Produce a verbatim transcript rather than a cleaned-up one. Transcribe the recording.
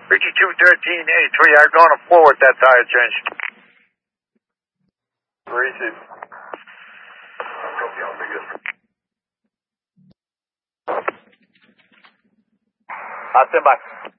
Ricky two thirteen eighty-three, I'm going to forward that tire change. Receive. Copy on biggest. Uh, stand by.